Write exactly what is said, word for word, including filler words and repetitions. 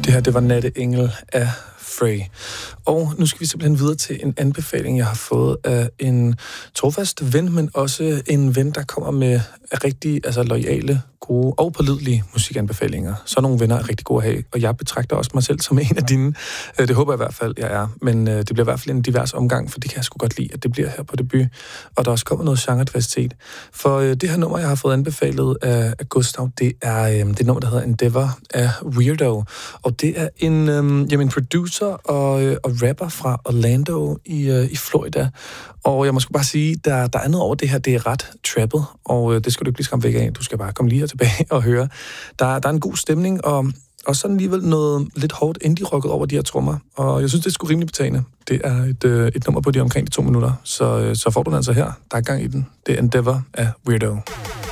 Det her, det var Natte Engel af Frey. Og nu skal vi simpelthen videre til en anbefaling, jeg har fået af en trofast ven, men også en ven, der kommer med rigtig altså loyale, gode og pålidelige musikanbefalinger. Så nogle venner er rigtig gode at have, og jeg betragter også mig selv som en af dine. Det håber jeg i hvert fald, jeg er. Men det bliver i hvert fald en divers omgang, for det kan jeg sgu godt lide, at det bliver her på debut. Og der også kommer noget genrediversitet. For det her nummer, jeg har fået anbefalet af Gustav, det er det nummer, der hedder Endeavor af Weirdo. Og det er en øhm, jamen, producer og, og rapper fra Orlando i, øh, i Florida. Og jeg må sgu bare sige, der, der er noget over det her, det er ret trappet, og øh, det skal du ikke blive skræmt væk af. Du skal bare komme lige her tilbage og høre. Der, der er en god stemning, og, og sådan alligevel noget lidt hårdt indie-rocket over de her trommer. Og jeg synes, det er sgu rimelig betagende. Det er et, øh, et nummer på de omkring de to minutter, så, øh, så får du den altså her. Der er gang i den. Det er Endeavor af Weirdo.